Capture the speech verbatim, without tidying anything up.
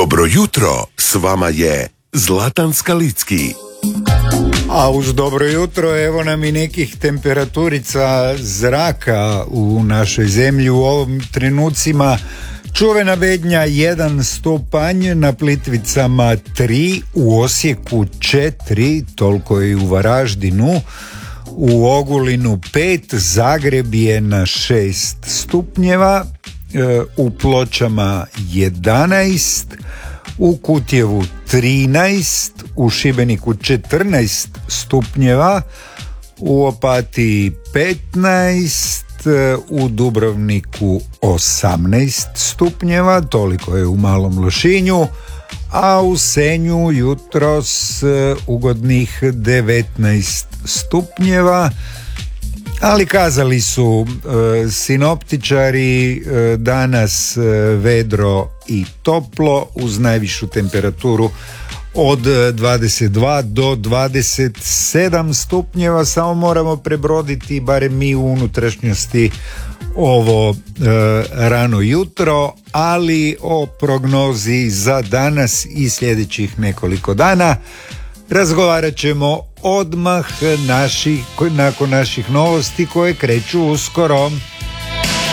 Dobro jutro, s vama je Zlatan Skalicki. A uz dobro jutro evo nam i nekih temperaturica zraka u našoj zemlji u ovom trenucima. Čuvena Bednja jedan stupanj, na Plitvicama tri, u Osijeku četiri, toliko je i u Varaždinu, u Ogulinu pet, Zagreb je na šest stupnjeva, u Pločama jedanaest, u Kutjevu trinaest, u Šibeniku četrnaest stupnjeva, u Opatiji petnaest, u Dubrovniku osamnaest stupnjeva, toliko je u Malom Lošinju, a u Senju jutros ugodnih devetnaest stupnjeva. Ali kazali su e, sinoptičari e, danas e, vedro i toplo uz najvišu temperaturu od dvadeset dva do dvadeset sedam stupnjeva. Samo moramo prebroditi, barem mi u unutrašnjosti, ovo e, rano jutro, ali o prognozi za danas i sljedećih nekoliko dana razgovarat ćemo odmah naših, nakon naših novosti koje kreću uskoro.